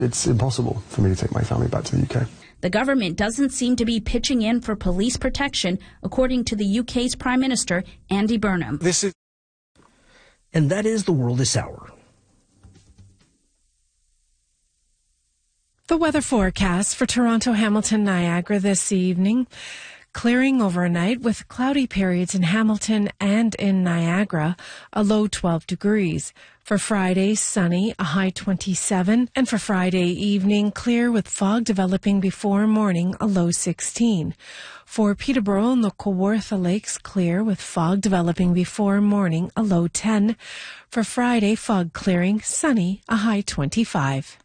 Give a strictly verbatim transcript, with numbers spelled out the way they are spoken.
It's impossible for me to take my family back to the U K. The government doesn't seem to be pitching in for police protection, according to the U K's Prime Minister, Andy Burnham. This is And that is the world this hour. The weather forecast for Toronto, Hamilton, Niagara this evening. Clearing overnight with cloudy periods in Hamilton and in Niagara, a low twelve degrees. For Friday, sunny, a high twenty-seven. And for Friday evening, clear with fog developing before morning, a low sixteen. For Peterborough and the Kawartha Lakes, clear with fog developing before morning, a low ten. For Friday, fog clearing, sunny, a high twenty-five.